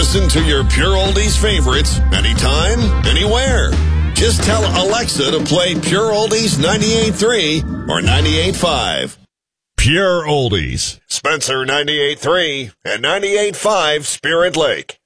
Listen to your Pure Oldies favorites anytime, anywhere. Just tell Alexa to play Pure Oldies 98.3 or 98.5. Pure Oldies. Spencer 98.3 and 98.5 Spirit Lake.